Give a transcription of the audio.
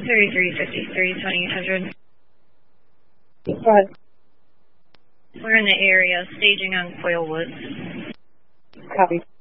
3353, 2800. Go ahead. We're in the area, staging on Quail Woods. Copy.